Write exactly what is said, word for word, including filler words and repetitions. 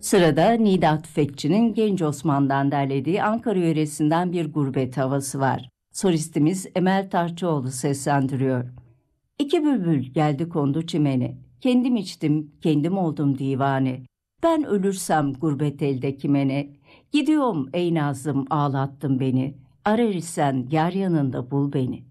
Sırada Nida Tüfekçi'nin Genç Osman'dan derlediği Ankara yöresinden bir gurbet havası var. Solistimiz Emel Tarçıoğlu seslendiriyor. İki bülbül geldi kondu çimene, kendim içtim, kendim oldum divane. Ben ölürsem gurbet elde kimene, gidiyorum ey nazım ağlattın beni, arar isen yar yanında bul beni.